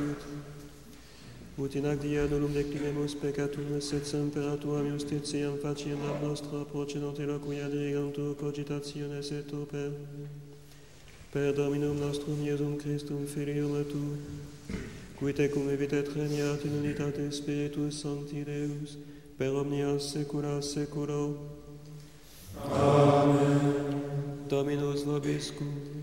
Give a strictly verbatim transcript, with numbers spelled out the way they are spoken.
beatitude. Ut in ac dia nullum declinemus peccatum, sed semper tuam justitiam faciem ab nostra procenot eloquia dirigantur cogitationes et oper. Per Dominum nostrum Iesum Christum Filium tu, qui tecum evit et regnat in unitate Spiritus Sancti Deus, per omnia saecula saeculo. Amen. Dominus vobiscum.